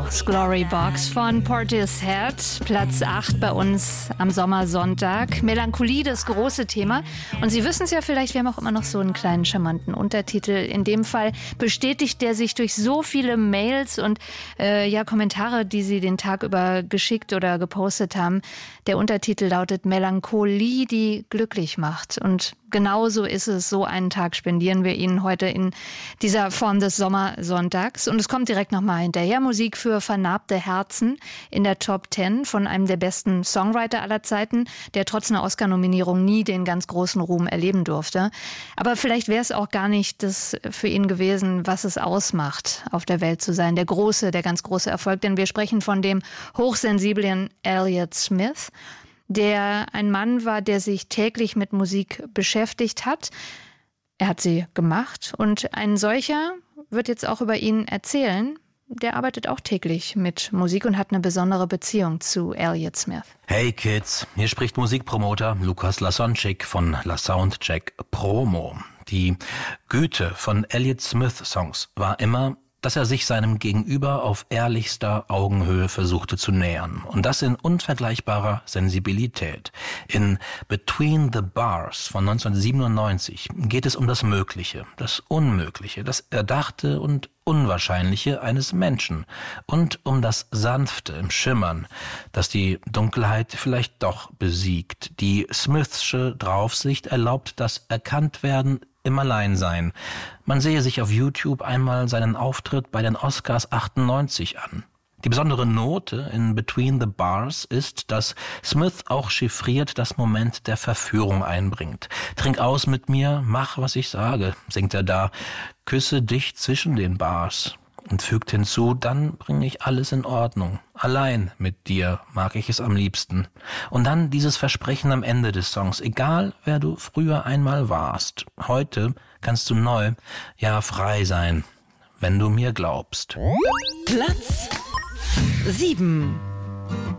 Beatles Glory Box von Portishead, Platz 8 bei uns am Sommersonntag. Melancholie, das große Thema. Und Sie wissen es ja vielleicht, wir haben auch immer noch so einen kleinen charmanten Untertitel. In dem Fall bestätigt der sich durch so viele Mails und Kommentare, die Sie den Tag über geschickt oder gepostet haben. Der Untertitel lautet Melancholie, die glücklich macht. Und genauso ist es. So einen Tag spendieren wir Ihnen heute in dieser Form des Sommersonntags. Und es kommt direkt nochmal hinterher. Musik für vernarbte Herzen in der Top 10 von einem der besten Songwriter aller Zeiten, der trotz einer Oscar-Nominierung nie den ganz großen Ruhm erleben durfte. Aber vielleicht wäre es auch gar nicht das für ihn gewesen, was es ausmacht, auf der Welt zu sein. Der ganz große Erfolg. Denn wir sprechen von dem hochsensiblen Elliott Smith, der ein Mann war, der sich täglich mit Musik beschäftigt hat. Er hat sie gemacht und ein solcher wird jetzt auch über ihn erzählen. Der arbeitet auch täglich mit Musik und hat eine besondere Beziehung zu Elliott Smith. Hey Kids, hier spricht Musikpromoter Lukas Lasonczyk von La Soundcheck Promo. Die Güte von Elliott Smith Songs war immer, dass er sich seinem Gegenüber auf ehrlichster Augenhöhe versuchte zu nähern. Und das in unvergleichbarer Sensibilität. In Between the Bars von 1997 geht es um das Mögliche, das Unmögliche, das Erdachte und Unwahrscheinliche eines Menschen und um das Sanfte im Schimmern, das die Dunkelheit vielleicht doch besiegt. Die Smithsche Draufsicht erlaubt das Erkanntwerden im Alleinsein. Man sehe sich auf YouTube einmal seinen Auftritt bei den Oscars 98 an. Die besondere Note in Between the Bars ist, dass Smith auch chiffriert das Moment der Verführung einbringt. Trink aus mit mir, mach, was ich sage, singt er da. Küsse dich zwischen den Bars. Und fügt hinzu, dann bringe ich alles in Ordnung. Allein mit dir mag ich es am liebsten. Und dann dieses Versprechen am Ende des Songs. Egal, wer du früher einmal warst. Heute kannst du neu, ja frei sein, wenn du mir glaubst. Platz 7.